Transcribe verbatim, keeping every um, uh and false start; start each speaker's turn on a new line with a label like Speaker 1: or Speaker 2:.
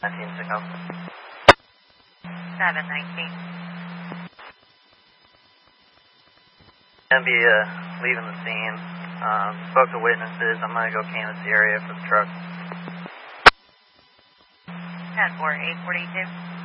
Speaker 1: nineteen to go.
Speaker 2: seven nineteen.
Speaker 1: Gonna be uh, leaving the scene. Um, spoke to witnesses. I'm gonna go canvass the area for the truck.
Speaker 2: ten four eight forty-two.